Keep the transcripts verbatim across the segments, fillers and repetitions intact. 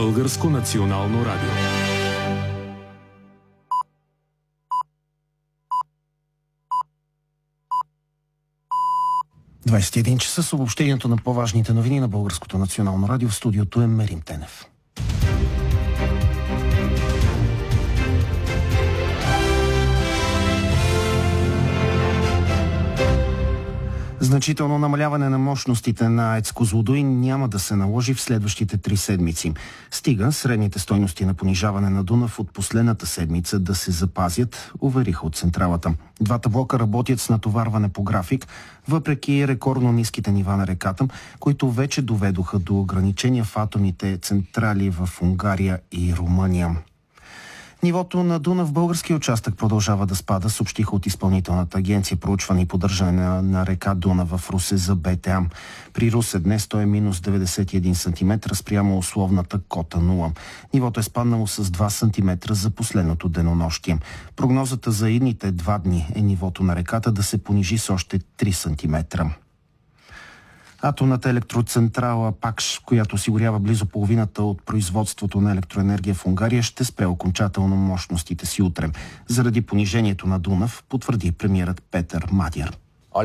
Българско национално радио. двадесет и един часа с обобщението на по-важните новини на Българското национално радио. В студиото е Мерим Тенев. Значително намаляване на мощностите на АЕЦ Козлодуй няма да се наложи в следващите три седмици. Стига средните стойности на понижаване на Дунав от последната седмица да се запазят, увериха от централата. Двата блока работят с натоварване по график, въпреки рекордно ниските нива на реката, които вече доведоха до ограничения в атомните централи в Унгария и Румъния. Нивото на Дунав в българския участък продължава да спада, съобщиха от Изпълнителната агенция проучване и поддържане на, на река Дунав в Русе за БТА. При Русе днес той е минус деветдесет и един сантиметра спрямо условната кота нула. Нивото е спаднало с два сантиметра за последното денонощие. Прогнозата за идните два дни е нивото на реката да се понижи с още три сантиметра. Атомната електроцентрала ПАКШ, която осигурява близо половината от производството на електроенергия в Унгария, ще спре окончателно мощностите си утре. Заради понижението на Дунав, потвърди премиерът Петър Мадяр.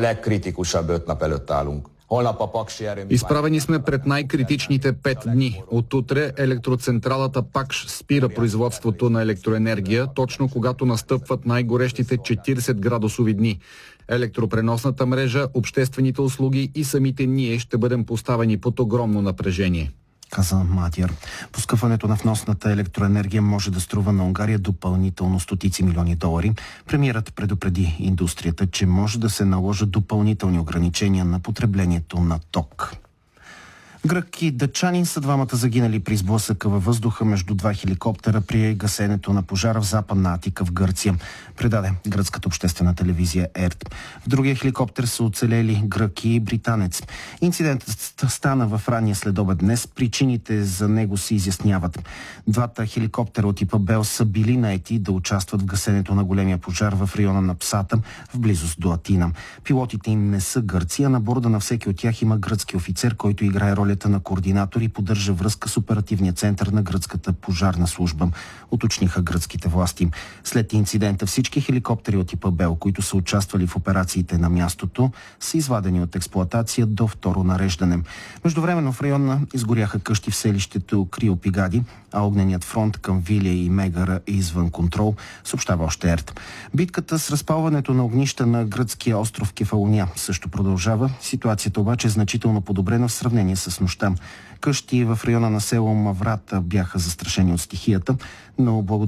Изправени сме пред най-критичните пет дни. От утре електроцентралата ПАКШ спира производството на електроенергия, точно когато настъпват най-горещите четиридесет градусови дни. Електропреносната мрежа, обществените услуги и самите ние ще бъдем поставени под огромно напрежение, каза Мадяр. Поскъпването на вносната електроенергия може да струва на Унгария допълнително стотици милиони долари. Премиерът предупреди индустрията, че може да се наложат допълнителни ограничения на потреблението на ток. Грък и дъчанин са двамата загинали при сблъсъка във въздуха между два хеликоптера при гасенето на пожара в Западна Атика в Гърция, предаде гръцката обществена телевизия ЕРТ. В другия хеликоптер са оцелели грък и британец. Инцидентът стана в ранния следобед днес. Причините за него се изясняват. Двата хеликоптера от типа Бел са били наети да участват в гасенето на големия пожар в района на Псата, в близост до Атина. Пилотите им не са гърци, а на борда на всеки от тях има гръцки офицер, който играе ролята на координатор и поддържа връзка с оперативния център на гръцката пожарна служба, уточниха гръцките власти. След инцидента всички хеликоптери от типа Бел, които са участвали в операциите на мястото, са извадени от експлоатация до второ нареждане. Междувременно в района изгоряха къщи в селището Криопигади, а огненият фронт към Вилия и Мегара е извън контрол, съобщава още ЕРТ. Битката с разпалването на огнища на гръцкия остров Кефалония също продължава. Ситуацията обаче е значително подобрена в сравнение с нощта. Къщи в района на село Маврата бяха застрашени от стихията, но благодаря